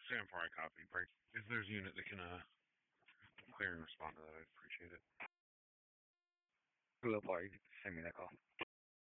Stand for I copy. Break. If there's a unit that can clear and respond to that, I'd appreciate it. Hello, party. Send me that call.